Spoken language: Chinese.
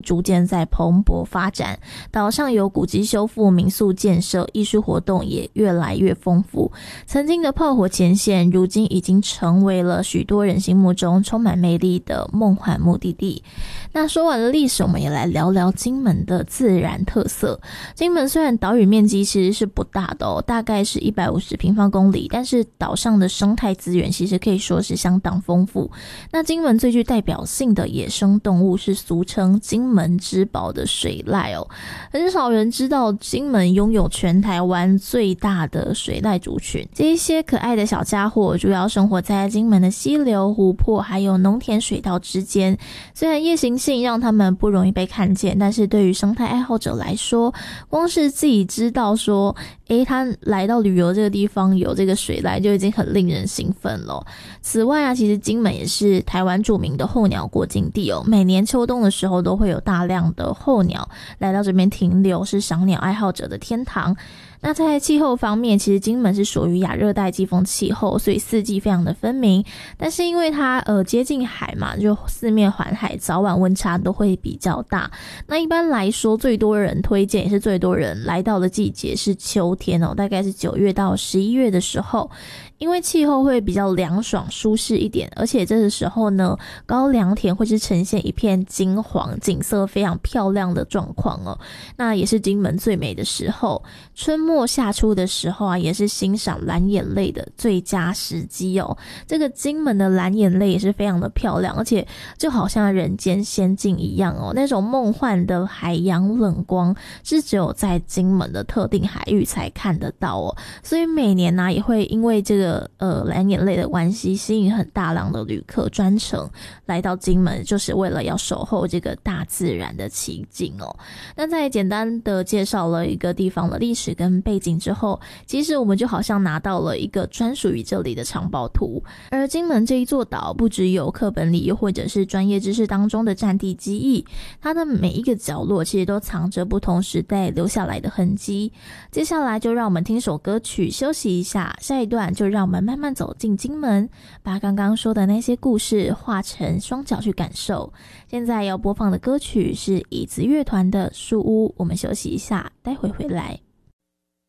逐渐在蓬勃发展，岛上有古迹修复、民宿建设，艺术活动也越来越丰富。曾经的炮火前线，如今已经成为了许多人心目中充满魅力的梦幻目的地。那说完了历史，我们也来聊聊金门的自然特色。金门虽然岛屿面积其实是不大的哦，大概是150平方公里，但是岛上的生态资源其实可以说是相当丰富。那金门最具代表性的野生动物是俗称金门之宝的水濑哦，很少人知道金门拥有全台湾最大的水濑族群。这一些可爱的小家伙主要生活在金门的溪流、湖泊还有农田水稻之间。虽然夜行性让他们不容易被看见，但是对于生态爱好者来说，光是自己知道说他来到旅游这个地方有这个水濑就已经很令人兴奋了。此外啊，其实金门也是台湾著名的候鸟过境地哦，每年秋冬的时候都会有大量的候鸟来到这边停留，是赏鸟爱好者的天堂。那在气候方面，其实金门是属于亚热带季风气候，所以四季非常的分明。但是因为它接近海嘛，就四面环海，早晚温差都会比较大。那一般来说，最多人推荐也是最多人来到的季节是秋天哦，大概是9月到11月的时候。因为气候会比较凉爽舒适一点，而且这个时候呢，高粱田会是呈现一片金黄，景色非常漂亮的状况哦。那也是金门最美的时候，春末夏初的时候啊，也是欣赏蓝眼泪的最佳时机哦。这个金门的蓝眼泪也是非常的漂亮，而且就好像人间仙境一样哦，那种梦幻的海洋冷光是只有在金门的特定海域才看得到哦。所以每年呢，也会因为这个蓝眼泪的关系，吸引很大量的旅客专程来到金门，就是为了要守候这个大自然的奇景哦。那在简单的介绍了一个地方的历史跟背景之后，其实我们就好像拿到了一个专属于这里的藏宝图。而金门这一座岛不只有课本里又或者是专业知识当中的战地记忆，它的每一个角落其实都藏着不同时代留下来的痕迹。接下来就让我们听首歌曲休息一下，下一段就让我们慢慢走进金门，把刚刚说的那些故事化成双脚去感受。现在要播放的歌曲是椅子乐团的树屋，我们休息一下，待会回来。